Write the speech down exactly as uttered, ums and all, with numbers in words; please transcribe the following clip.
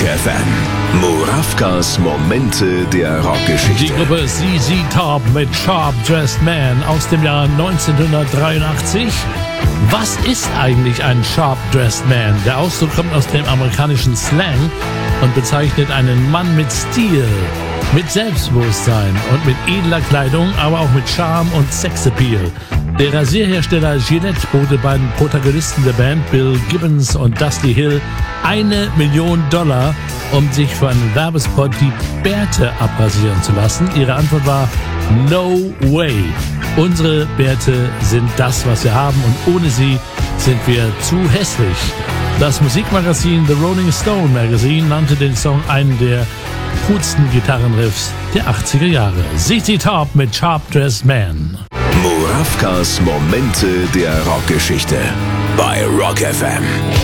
F M. Murawkas Momente der Rockgeschichte. Die Gruppe Z Z Top mit Sharp Dressed Man aus dem Jahr neunzehnhundertdreiundachtzig. Was ist eigentlich ein Sharp Dressed Man? Der Ausdruck kommt aus dem amerikanischen Slang und bezeichnet einen Mann mit Stil, mit Selbstbewusstsein und mit edler Kleidung, aber auch mit Charme und Sexappeal. Der Rasierhersteller Gillette bot den beiden Protagonisten der Band, Bill Gibbons und Dusty Hill, eine Million Dollar, um sich für einen Werbespot die Bärte abrasieren zu lassen. Ihre Antwort war No way. Unsere Bärte sind das, was wir haben, und ohne sie sind wir zu hässlich. Das Musikmagazin The Rolling Stone Magazine nannte den Song einen der coolsten Gitarrenriffs der achtziger Jahre. Z Z Top mit Sharp Dressed Man. Murawkas Momente der Rockgeschichte bei Rock F M.